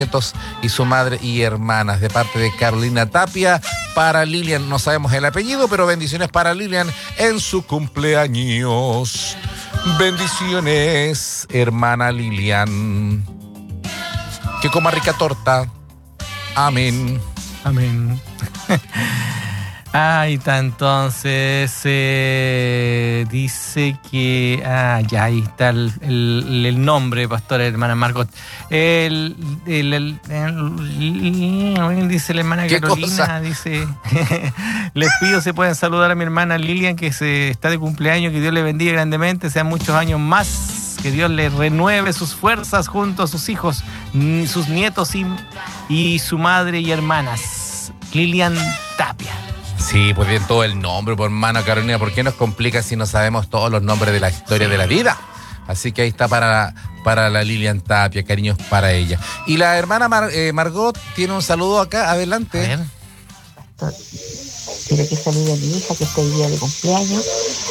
nietos y su madre y hermanas, de parte de Carolina Tapia. Para Lilian, no sabemos el apellido, pero bendiciones para Lilian en su cumpleaños. Bendiciones, hermana Lilian. Que coma rica torta. Amén. Amén. Ahí está, entonces dice que ya ahí está el nombre, pastora hermana Margot. Dice la hermana Carolina, dice les pido se pueden saludar a mi hermana Lilian, que está de cumpleaños, que Dios le bendiga grandemente, sean muchos años más, que Dios le renueve sus fuerzas junto a sus hijos, sus nietos y su madre y hermanas. Lilian Tapia. Sí, pues bien todo el nombre, por hermana Carolina, ¿por qué nos complica si no sabemos todos los nombres de la historia de la vida? Así que ahí está para la Lilian Tapia, cariños para ella. Y la hermana Margot tiene un saludo acá, adelante. A ver. Quiero que salude a mi hija que está el día de cumpleaños.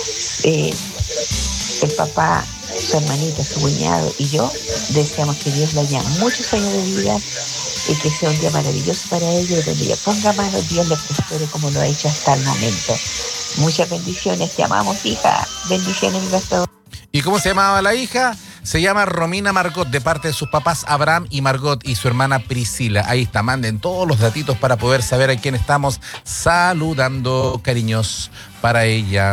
El papá, su hermanita, su cuñado y yo deseamos que Dios le haya muchos años de vida y que sea un día maravilloso para ella, y donde ella ponga mano, Dios le prospere como lo ha hecho hasta el momento. Muchas bendiciones, te amamos, hija. Bendiciones, mi pastor. ¿Y cómo se llamaba la hija? Se llama Romina Margot, de parte de sus papás Abraham y Margot y su hermana Priscila. Ahí está, manden todos los datitos para poder saber a quién estamos saludando, cariños para ella.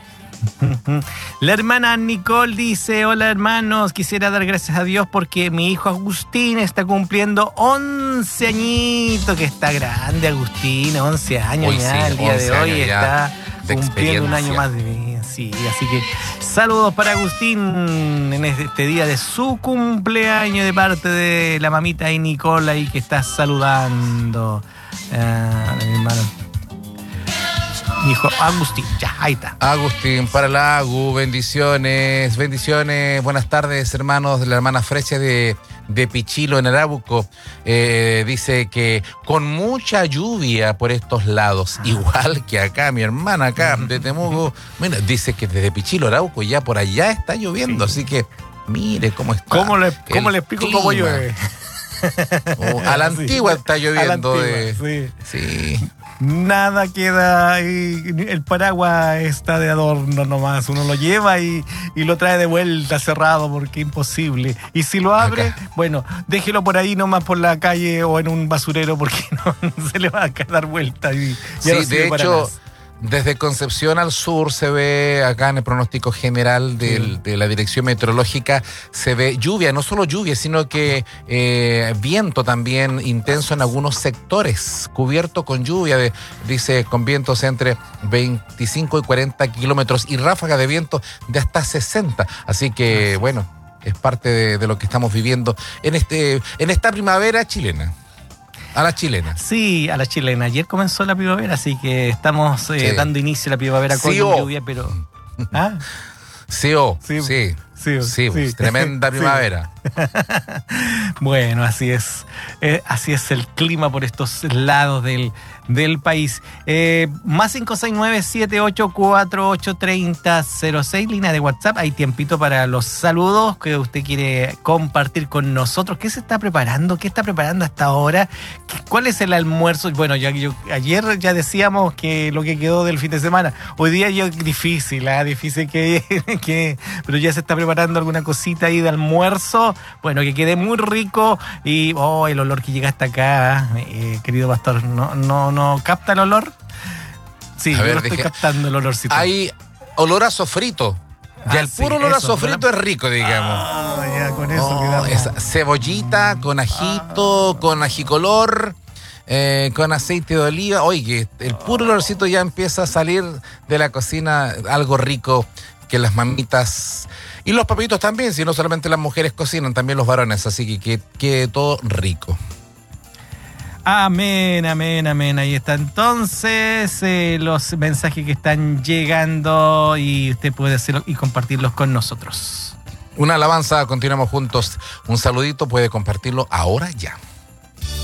La hermana Nicole dice: hola hermanos, quisiera dar gracias a Dios porque mi hijo Agustín está cumpliendo 11 añitos, que está grande Agustín, 11 años Uy, ya, sí, el día de hoy está de cumpliendo un año más de vida. Sí, así que saludos para Agustín en este día de su cumpleaños, de parte de la mamita y Nicole ahí que está saludando a mi hermano. Mi hijo Agustín, ya, ahí está. Agustín, para la Agu, bendiciones, buenas tardes, hermanos de la hermana Frecha de Pichilo en Arauco. Dice que con mucha lluvia por estos lados, igual que acá, mi hermana acá de Temuco. Mira, dice que desde Pichilo, Arauco, ya por allá está lloviendo, así que mire cómo está. ¿Cómo le explico cómo llueve? A la antigua está lloviendo. A la antigua, sí. Nada queda ahí, el paraguas está de adorno nomás, uno lo lleva y lo trae de vuelta cerrado porque es imposible. Y si lo abre, bueno, déjelo por ahí nomás por la calle o en un basurero porque no se le va a dar vuelta. Y sí, no de hecho, desde Concepción al sur se ve, acá en el pronóstico general de la dirección meteorológica, se ve lluvia, no solo lluvia, sino que viento también intenso en algunos sectores, cubierto con lluvia, dice con vientos entre 25 y 40 kilómetros y ráfagas de viento de hasta 60. Así que, bueno, es parte de lo que estamos viviendo en esta primavera chilena. A la chilena. Sí, a la chilena. Ayer comenzó la primavera, así que estamos dando inicio a la primavera con lluvia, pero... ¿Ah? Sí, tremenda primavera. Bueno, así es el clima por estos lados del país. Más 569-7848-3006, línea de WhatsApp. Hay tiempito para los saludos que usted quiere compartir con nosotros. ¿Qué se está preparando? ¿Qué está preparando hasta ahora? ¿Cuál es el almuerzo? Bueno, ayer ya decíamos que lo que quedó del fin de semana. Hoy día difícil que pero ya se está preparando alguna cosita ahí de almuerzo. Bueno, que quede muy rico y el olor que llega hasta acá, querido pastor, ¿no capta el olor? Sí, yo lo estoy captando el olorcito. Hay olor a sofrito. Ya el puro olor a sofrito es rico, digamos. Ya con eso quedamos. Cebollita, con ajito, con ajicolor, con aceite de oliva. Oye, que el puro olorcito ya empieza a salir de la cocina, algo rico que las mamitas y los papitos también, si no solamente las mujeres cocinan, también los varones, así que quede todo rico. Amén. Ahí está entonces los mensajes que están llegando y usted puede hacerlo y compartirlos con nosotros. Una alabanza, continuamos juntos. Un saludito, puede compartirlo ahora ya.